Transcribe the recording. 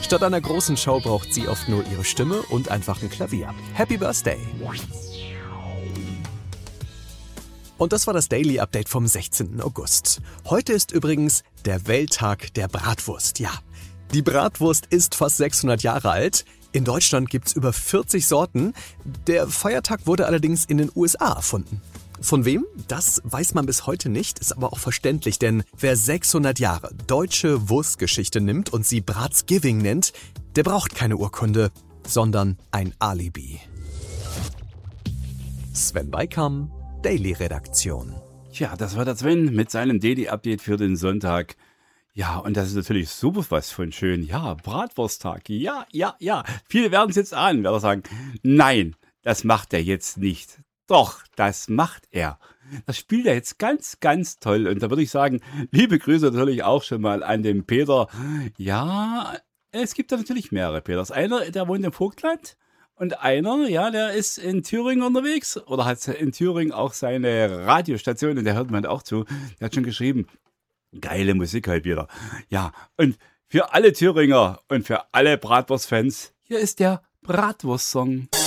Statt einer großen Show braucht sie oft nur ihre Stimme und einfach ein Klavier. Happy Birthday! Und das war das Daily Update vom 16. August. Heute ist übrigens der Welttag der Bratwurst. Ja, die Bratwurst ist fast 600 Jahre alt. In Deutschland gibt's über 40 Sorten. Der Feiertag wurde allerdings in den USA erfunden. Von wem? Das weiß man bis heute nicht, ist aber auch verständlich, denn wer 600 Jahre deutsche Wurstgeschichte nimmt und sie Bratsgiving nennt, der braucht keine Urkunde, sondern ein Alibi. Sven Beikam, Daily-Redaktion. Ja, das war der Sven mit seinem Daily-Update für den Sonntag. Ja, und das ist natürlich super was von schön. Ja, Bratwursttag. Ja. Viele werden es jetzt ahnen, werden sagen, nein, das macht er jetzt nicht. Doch, das macht er. Das spielt er jetzt ganz, ganz toll. Und da würde ich sagen, liebe Grüße natürlich auch schon mal an den Peter. Ja, es gibt da natürlich mehrere Peters. Einer, der wohnt im Vogtland. Und einer, ja, der ist in Thüringen unterwegs. Oder hat in Thüringen auch seine Radiostation. Und der hört man auch zu. Der hat schon geschrieben, geile Musik heute wieder. Ja, und für alle Thüringer und für alle Bratwurst-Fans, hier ist der Bratwurst-Song.